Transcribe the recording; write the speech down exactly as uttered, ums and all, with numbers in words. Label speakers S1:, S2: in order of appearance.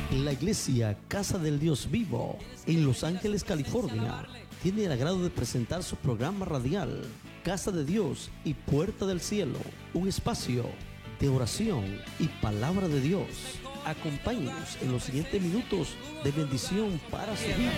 S1: La iglesia Casa del Dios Vivo en Los Ángeles, California, tiene el agrado de presentar su programa radial Casa de Dios y Puerta del Cielo, un espacio de oración y palabra de Dios. Acompáñenos en los siguientes minutos de bendición para su vida.